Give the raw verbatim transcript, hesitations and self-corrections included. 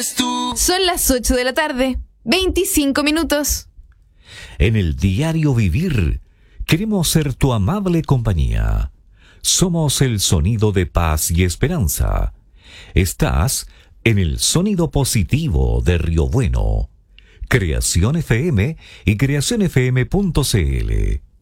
eres tú. Son las ocho de la tarde, veinticinco minutos. En el diario vivir, queremos ser tu amable compañía. Somos el sonido de paz y esperanza. Estás en el sonido positivo de Río Bueno. Creación F M y creación f m punto c l.